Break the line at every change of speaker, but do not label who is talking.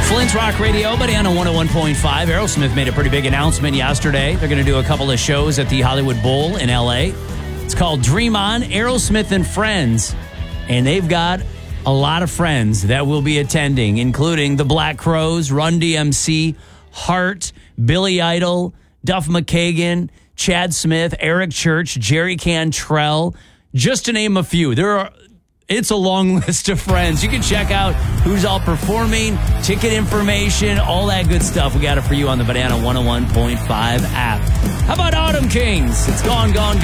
Flint's Rock Radio, Banana 101.5. Aerosmith made a pretty big announcement yesterday. They're going to do a couple of shows at the Hollywood Bowl in L.A. It's called Dream On, Aerosmith and Friends. And they've got a lot of friends that will be attending, including the Black Crowes, Run DMC, Heart, Billy Idol, Duff McKagan, Chad Smith, Eric Church, Jerry Cantrell, just to name a few. It's a long list of friends. You can check out who's all performing, ticket information, all that good stuff. We got it for you on the Banana 101.5 app. How about Autumn Kings? It's gone, gone, gone.